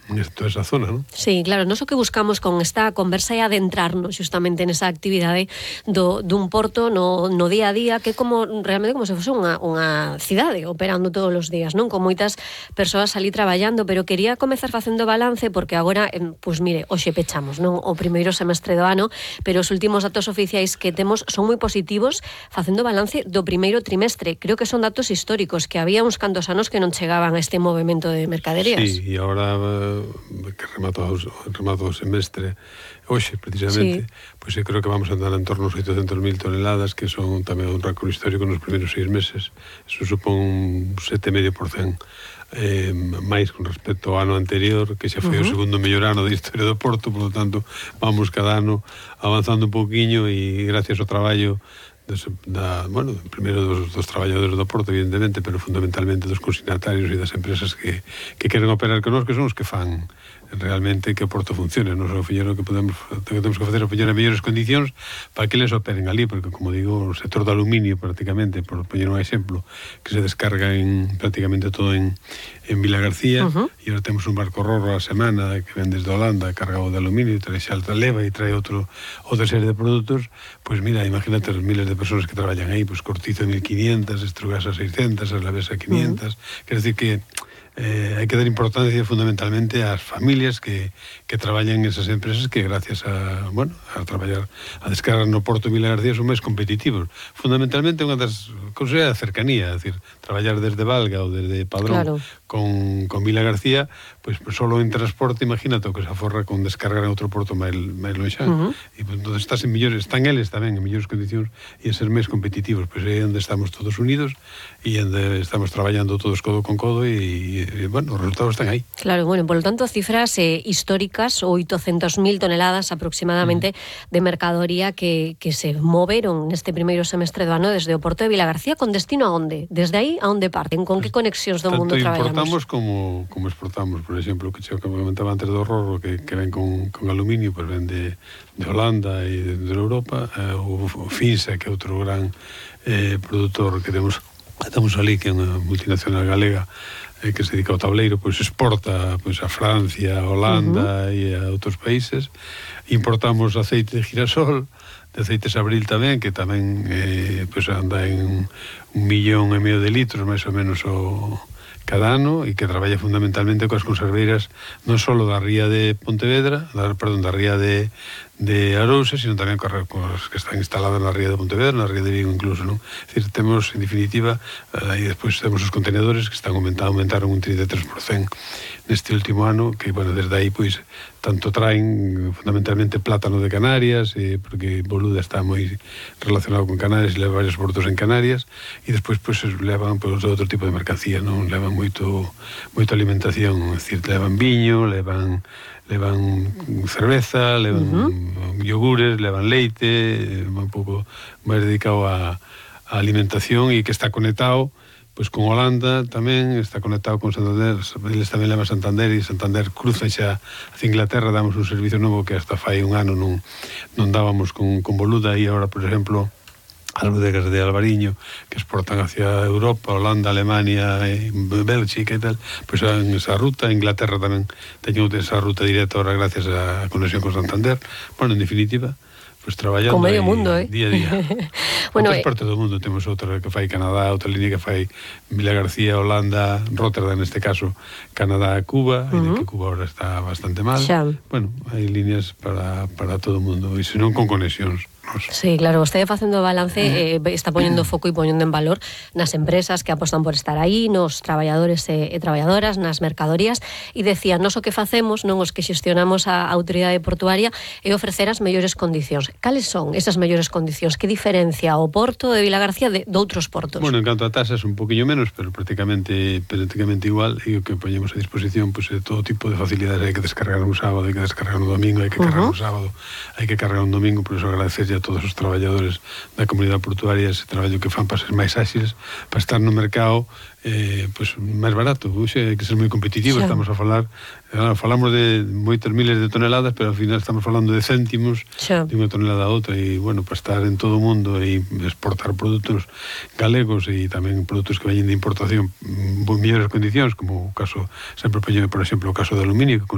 toda esa zona, non? Sí, claro, nós o que buscamos con esta conversa é adentrarnos justamente nesa actividade dun porto no día a día, que é como realmente como se fose unha cidade operando todos os días, non? Con moitas persoas ali traballando, pero quería comezar facendo balance porque agora, pois mire, hoxe pechamos, non? O primeiro semestre do ano, pero os últimos datos oficiais que temos son moi positivos facendo balance do primeiro trimestre. Creo que son datos históricos, que había uns cantos anos que non chegaban a este movimento de mercaderías. Sí, e agora que rematou o semestre hoxe, precisamente, pois eu creo que vamos a andar en torno aos 800.000 toneladas, que son tamén un récord histórico nos primeiros 6 meses. Eso supón un 7,5% máis con respecto ao ano anterior, que xa foi o segundo mellor ano da historia do Porto, por lo tanto, vamos cada ano avanzando un pouquiño e gracias ao traballo primeiro dos traballadores do Porto, evidentemente, pero fundamentalmente dos consignatarios e das empresas que queren operar con nós, que son os que fan realmente que o Porto funcione. Nos o fillero que temos que facer o fillero en mellores condicións para que eles operen ali, porque, como digo, o sector do aluminio, prácticamente, por poñer un exemplo, que se descarga prácticamente todo en Vilagarcía, e ahora temos un barco Rorro a semana que ven desde Holanda cargado de aluminio, e trae xalta leva e trae outra serie de produtos. Pois mira, imagínate os miles de persoas que traballan aí, pois Cortizo 1.500, Estrugasa 600, Aslavesa 500, quer decir que hai que dar importancia fundamentalmente ás familias que traballan en esas empresas que gracias a traballar, a descargar no Porto de Vilagarcía son máis competitivos. Fundamentalmente unha das cousas é a cercanía, é dicir, traballar desde Valga ou desde Padrón con Vilagarcía, pois solo en transporte, imagínate o que se aforra con descargar en outro porto máis lonxán. E entón están eles tamén en mellores condicións e a ser máis competitivos, pois é onde estamos todos unidos e onde estamos traballando todos codo con codo e os resultados están aí. Claro, por lo tanto, cifras históricas, 800.000 toneladas aproximadamente de mercadoría que se moveron neste primeiro semestre do ano desde o Porto de Vilagarcía, con destino a onde? Desde aí a onde parten? Con que conexións do mundo traballamos? Tanto importamos como exportamos. Por exemplo, que comentaba antes do Rorro, que ven con aluminio, pues ven de Holanda e de Europa, o Finsa, que é outro gran produtor que temos ali, que é unha multinacional galega, que se dedica ao tableiro, pois exporta a Francia, a Holanda e a outros países. Importamos aceite de girasol, de aceites Abril tamén, que tamén anda en 1,5 millón de litros, máis ou menos cada ano, e que traballa fundamentalmente coas conserveiras non só da ría de Pontevedra, da ría de Arousa, sino tamén coas que están instaladas na ría de Pontevedra, na ría de Vigo incluso, non? É dicir, temos, en definitiva, e despois temos os contenedores que aumentaron un 33% neste último ano, que, desde aí, pois, tanto traen fundamentalmente plátano de Canarias, porque Boluda está moi relacionado con Canarias e leva varios portos en Canarias, e despois, pois, levan outro tipo de mercancía, non? Levan moito alimentación, é dicir, levan viño, levan cerveza, levan yogures, levan leite, un pouco máis dedicado a alimentación, e que está conectado pois con Holanda tamén, está conectado con Santander, eles tamén levan Santander, e Santander cruza xa hacia Inglaterra. Damos un servicio novo que hasta fai un ano non dábamos con Boluda, e agora, por exemplo, as bodegas de Albariño que exportan hacia Europa, Holanda, Alemania, Bélxica e tal, pois en esa ruta. Inglaterra tamén teñen esa ruta directa ahora gracias á conexión con Santander. En definitiva, pois traballando con medio mundo, día a día. Outras partes do mundo temos outra que fai Canadá, outra línea que fai Vilagarcía, Holanda, Rotterdam neste caso, Canadá, Cuba, e de que Cuba ahora está bastante mal. Hai líneas para todo o mundo, e senón con conexións. Sí, claro, vostede facendo o balance está poñendo foco e poñendo en valor nas empresas que apostan por estar aí, nos traballadores e traballadoras, nas mercadorías, e decía, nos o que facemos, non os que xestionamos a autoridade portuaria, é ofrecer as mellores condicións. Cales son esas mellores condicións? Que diferencia o Porto de Vilagarcía de outros portos? En canto a tasas, un poquinho menos, pero prácticamente igual, e o que poñemos a disposición é todo tipo de facilidades. Hai que descargar un sábado, hai que descargar un domingo, hai que cargar un sábado, hai que cargar un domingo. Por iso agradecer a todos os traballadores da comunidade portuaria ese traballo que fan para ser máis áxiles, para estar no mercado máis barato. Hoxe hai que ser moi competitivo. Estamos a falamos de moitos miles de toneladas, pero ao final estamos falando de céntimos de unha tonelada a outra, e para estar en todo o mundo e exportar produtos galegos e tamén produtos que veñen de importación en mellores condicións, como o caso, sempre poñeme, por exemplo, o caso do aluminio, que